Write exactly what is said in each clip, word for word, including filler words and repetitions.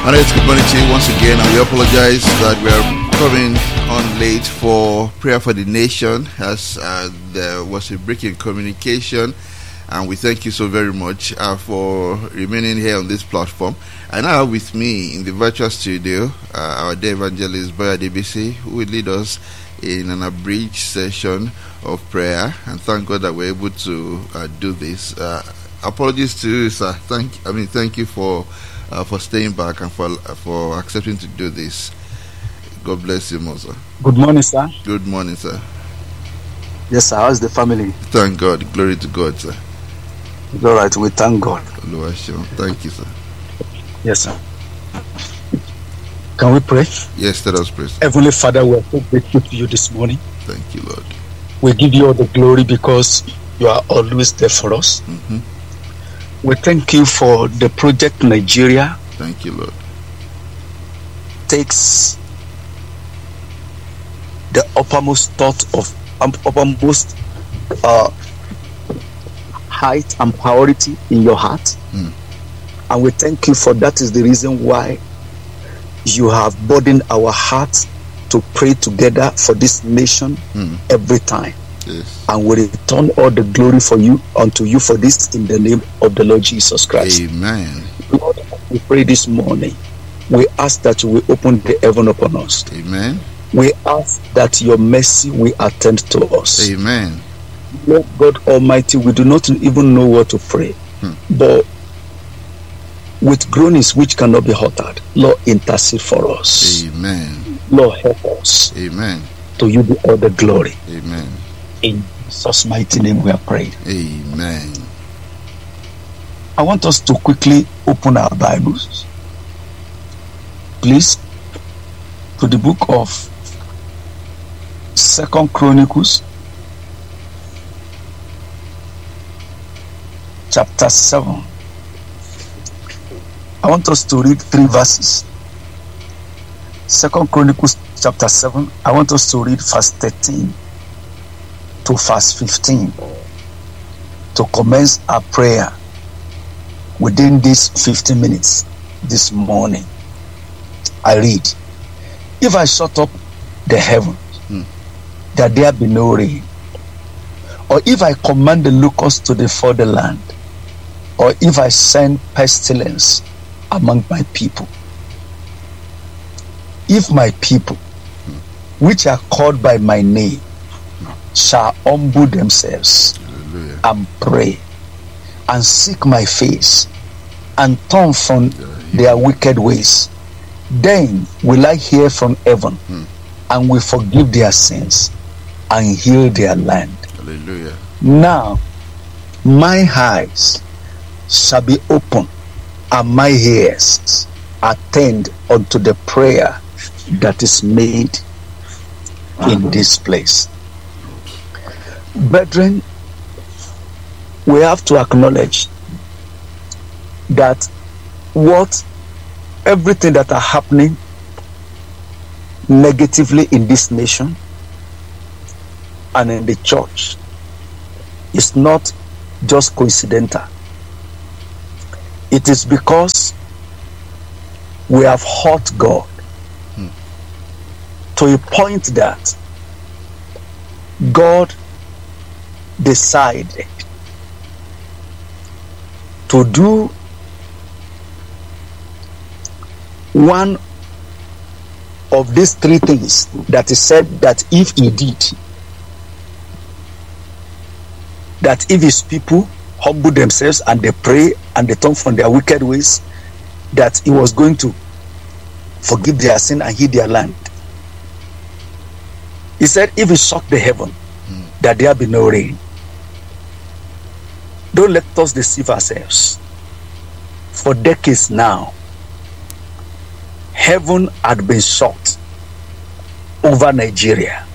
And it's good morning to you once again, and we apologize that we are coming on late for prayer for the nation, as uh, there was a break in communication, and we thank you so very much uh, for remaining here on this platform. And now with me in the virtual studio, uh, our dear evangelist Boya D B C, who will lead us in an abridged session of prayer, and thank God that we're able to uh, do this. Uh, apologies to you, sir. Thank, I mean, thank you for uh, for staying back and for uh, for accepting to do this. God bless you, Mosa. Good morning, sir. Good morning, sir. Yes, sir. How's the family? Thank God. Glory to God, sir. It's all right. We thank God. Thank you, sir. Yes, sir. Can we pray? Yes, let us pray. Heavenly Father, we are so grateful to you this morning. Thank you, Lord. We give you all the glory because you are always there for us. Mm-hmm. We thank you for the project Nigeria. Thank you, Lord. Takes the uppermost thought of um, uppermost uh, height and priority in your heart. Mm. And we thank you for that is the reason why you have burdened our hearts to pray together for this nation mm. every time. Yes. And we return all the glory for you unto you for this in the name of the Lord Jesus Christ. Amen. Lord, we pray this morning. We ask that you will open the heaven upon us. Amen. We ask that your mercy will attend to us. Amen. Lord God Almighty, we do not even know what to pray, hmm. but with groanings which cannot be uttered, Lord, intercede for us. Amen. Lord, help us. Amen. To you be all the glory. Amen. In Jesus' mighty name we have prayed. Amen. I want us to quickly open our Bibles, please, to the book of Second Chronicles, chapter seven. I want us to read three verses. Second Chronicles chapter seven. I want us to read verse thirteen to verse fifteen to commence our prayer within these fifteen minutes this morning. I read, if I shut up the heavens, hmm. that there be no rain, or if I command the locusts to devour the land, or if I send pestilence among my people, if my people, hmm. which are called by my name, hmm. shall humble themselves, Hallelujah. And pray, and seek my face, and turn from yeah, their wicked ways, then will I hear from heaven, hmm. and will forgive their sins, and heal their land. Hallelujah. Now my eyes shall be open, and my ears attend unto the prayer that is made in this place. Brethren, we have to acknowledge that what everything that are happening negatively in this nation and in the church is not just coincidental. It is because we have hurt God hmm. to a point that God decided to do one of these three things that is said that if he did, that if his people humble themselves and they pray and they turn from their wicked ways, that he was going to forgive their sin and heal their land. He said if he shut the heaven, mm. that there be no rain. Don't let us deceive ourselves. For decades now, heaven had been shut over Nigeria.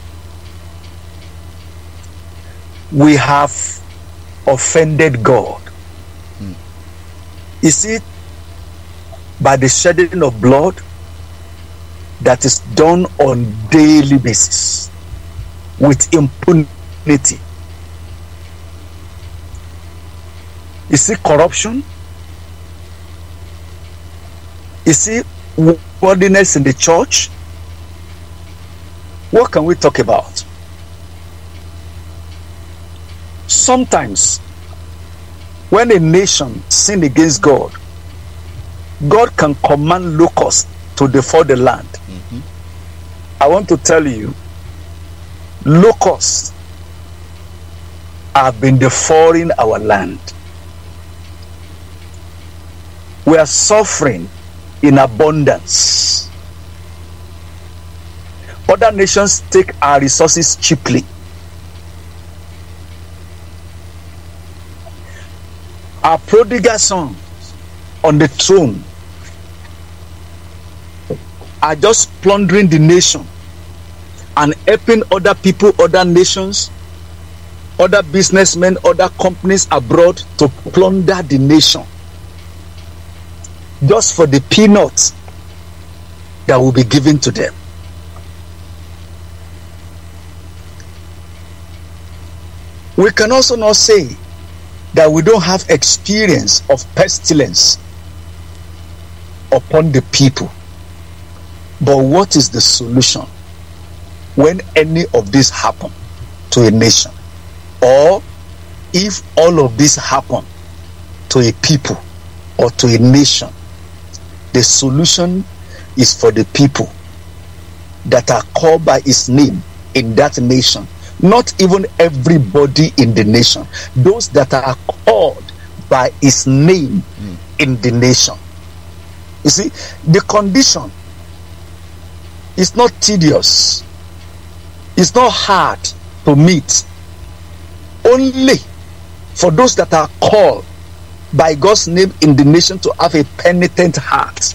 We have offended God. Hmm. Is it by the shedding of blood that is done on daily basis with impunity? Is it corruption? Is it worldliness in the church, what can we talk about? Sometimes, when a nation sin against God, God can command locusts to devour the land. Mm-hmm. I want to tell you, locusts have been devouring our land. We are suffering in abundance. Other nations take our resources cheaply. Our prodigal sons on the throne are just plundering the nation and helping other people, other nations, other businessmen, other companies abroad to plunder the nation just for the peanuts that will be given to them. We can also not say that we don't have experience of pestilence upon the people. But what is the solution when any of this happen to a nation? Or if all of this happen to a people or to a nation, the solution is for the people that are called by his name in that nation. Not even everybody in the nation. Those that are called by his name mm. in the nation. You see, the condition is not tedious. It's not hard to meet. Only for those that are called by God's name in the nation to have a penitent heart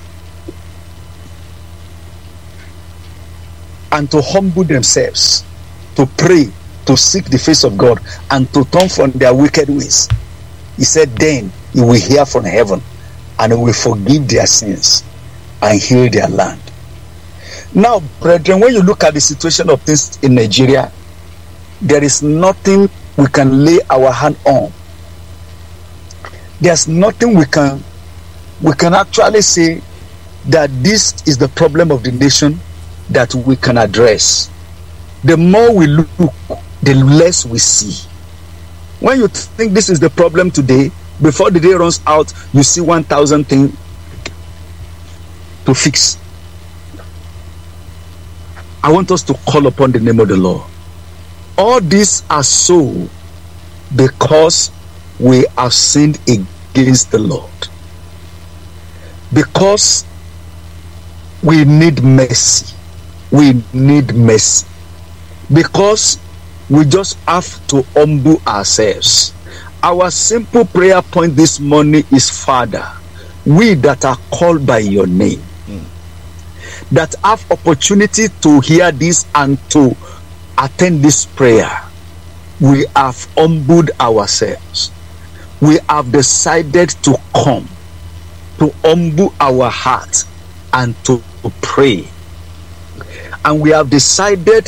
and to humble themselves, to pray, to seek the face of God, and to turn from their wicked ways. He said, then he will hear from heaven and he will forgive their sins and heal their land. Now, brethren, when you look at the situation of things in Nigeria, there is nothing we can lay our hand on. There's nothing we can we can actually say that this is the problem of the nation that we can address. The more we look, the less we see. When you think this is the problem today, before the day runs out, you see one thousand things to fix. I want us to call upon the name of the Lord. All these are so because we have sinned against the Lord. Because we need mercy. We need mercy. Because we just have to humble ourselves. Our simple prayer point this morning is, Father, we that are called by your name, mm. that have opportunity to hear this and to attend this prayer, we have humbled ourselves. We have decided to come, to humble our heart and to pray. And we have decided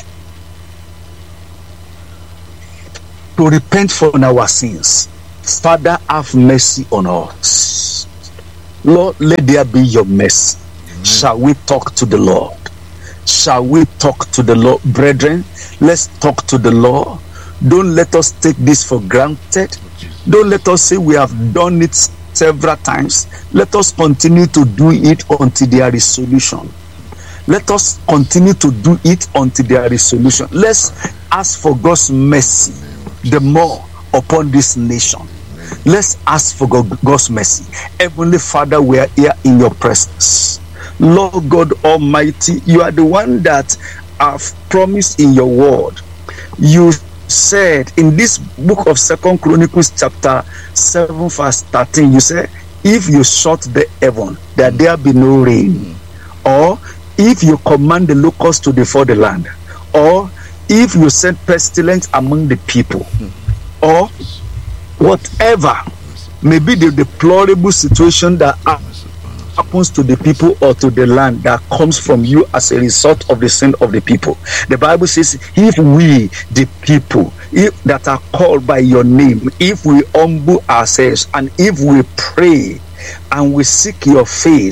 to repent from our sins. Father, have mercy on us. Lord, let there be your mercy. Amen. Shall we talk to the Lord? Shall we talk to the Lord? Brethren, let's talk to the Lord. Don't let us take this for granted. Don't let us say we have done it several times. Let us continue to do it until there is solution. Let us continue to do it until there is solution. Let's ask for God's mercy the more upon this nation. Let's ask for God's mercy. Heavenly Father, we are here in your presence. Lord God Almighty, you are the one that have promised in your word. You said in this book of Second Chronicles chapter seven verse thirteen, you said, if you shut the heaven that there be no rain, or if you command the locusts to devour the land, or if you send pestilence among the people, or whatever may be the deplorable situation that happens to the people or to the land that comes from you as a result of the sin of the people. The Bible says, if we, the people, if that are called by your name, if we humble ourselves and if we pray and we seek your face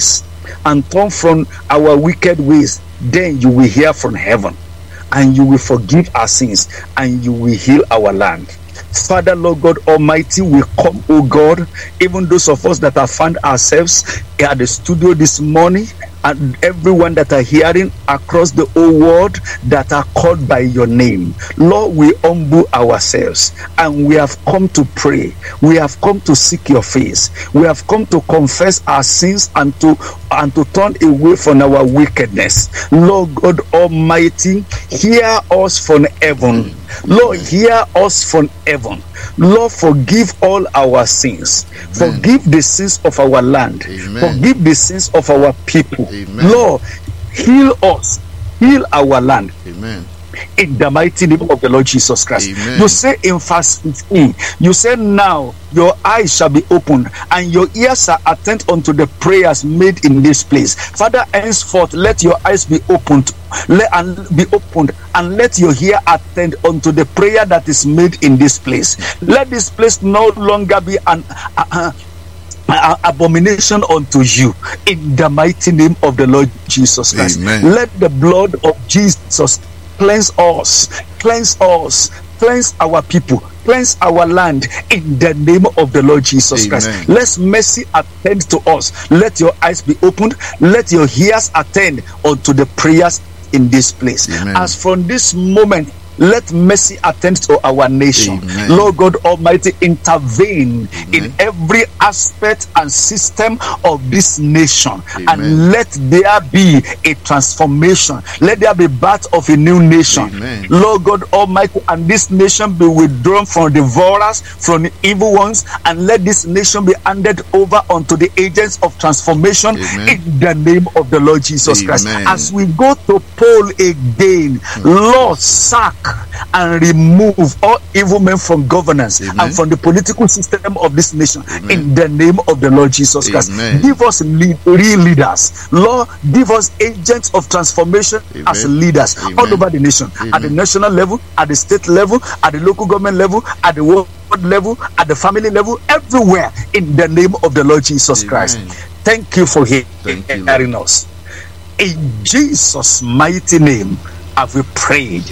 and turn from our wicked ways, then you will hear from heaven, and you will forgive our sins, and you will heal our land. Father, Lord God Almighty, we come, oh God, even those of us that have found ourselves at the studio this morning, and everyone that are hearing across the whole world that are called by your name. Lord, we humble ourselves, and we have come to pray. We have come to seek your face. We have come to confess our sins and to and to turn away from our wickedness. Lord God Almighty, hear us from heaven. Lord, hear us from heaven. Lord, forgive all our sins. Amen. Forgive the sins of our land. Amen. Forgive the sins of our people. Amen. Lord, heal us. Heal our land. Amen. In the mighty name of the Lord Jesus Christ. Amen. You say in verse fifteen, you say, now your eyes shall be opened and your ears are attentive unto the prayers made in this place. Father, henceforth let your eyes be opened, let and be opened, and let your ear attend unto the prayer that is made in this place. Let this place no longer be an uh, uh, abomination unto you, in the mighty name of the Lord Jesus Christ. Amen. Let the blood of Jesus cleanse us, cleanse us, cleanse our people, cleanse our land, in the name of the Lord Jesus Amen. Christ. Let mercy attend to us. Let your eyes be opened. Let your ears attend unto the prayers in this place. Amen. As from this moment, let mercy attend to our nation. Amen. Lord God Almighty, intervene Amen. In every aspect and system of this nation. Amen. And let there be a transformation. Let there be birth of a new nation. Amen. Lord God Almighty, and this nation be withdrawn from the devourers, from the evil ones, and let this nation be handed over unto the agents of transformation. Amen. In the name of the Lord Jesus Amen. Christ. As we go to poll again, Amen. Lord, sack and remove all evil men from governance Amen. And from the political system of this nation. Amen. In the name of the Lord Jesus Christ. Amen. Give us lead, real leaders. Lord, give us agents of transformation Amen. As leaders Amen. All over the nation. Amen. At the national level, at the state level, at the local government level, at the world level, at the family level, everywhere, in the name of the Lord Jesus Amen. Christ. Thank you for hearing us. In Jesus' mighty name have we prayed.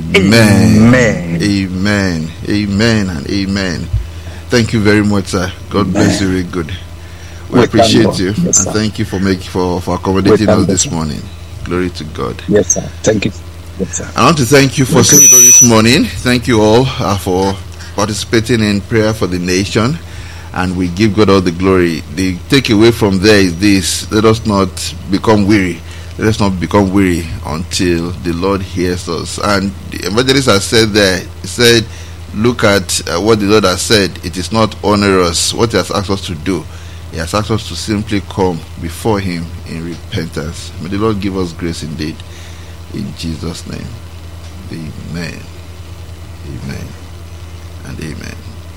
Amen. Amen. Amen. Amen and amen. Thank you very much, sir. God amen. Bless you very good. We, we appreciate you. Yes, and thank you for making for, for accommodating us this morning. Glory to God. Yes, sir. Thank you. Yes, sir. I want to thank you for staying with us this morning. Thank you all uh, for participating in prayer for the nation. And we give God all the glory. The takeaway from there is this: let us not become weary. Let us not become weary until the Lord hears us. And the evangelist has said there, he said, look at uh, what the Lord has said. It is not onerous what he has asked us to do. He has asked us to simply come before him in repentance. May the Lord give us grace indeed. In Jesus' name. Amen. Amen. And amen.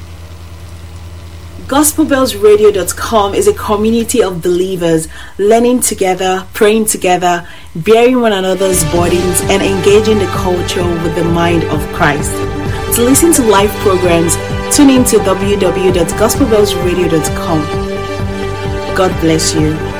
Gospel Bells Radio dot com is a community of believers learning together, praying together, bearing one another's burdens, and engaging the culture with the mind of Christ. To listen to live programs, tune in to w w w dot gospel bells radio dot com. God bless you.